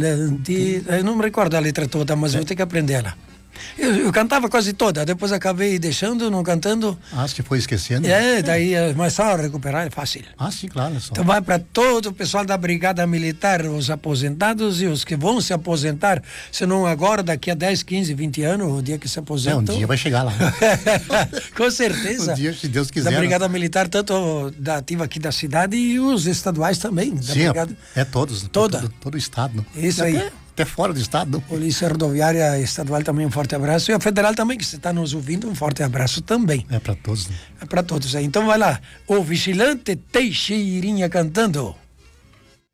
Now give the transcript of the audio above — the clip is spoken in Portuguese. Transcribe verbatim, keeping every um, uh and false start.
Eu não me recordo a letra toda, mas é. vou ter que aprender ela. Eu, eu cantava quase toda, depois acabei deixando, não cantando. Ah, você foi esquecendo? É, daí, mas só recuperar é fácil. Ah, sim, claro. É só. Então vai para todo o pessoal da Brigada Militar, os aposentados e os que vão se aposentar, se não agora, daqui a dez, quinze, vinte anos, o dia que se aposentam. É, um dia vai chegar lá. Com certeza. Um dia, se Deus quiser. Da Brigada Militar, tanto da ativa aqui da cidade e os estaduais também. Da sim, brigada... é todos. Toda. Todo, todo o estado. Isso até, aí. Até fora do estado. Polícia Rodoviária Estadual também um forte abraço. E a Federal também, que você está nos ouvindo, um forte abraço também. É para todos. Né? É para todos aí. Então vai lá. O Vigilante Teixeirinha cantando.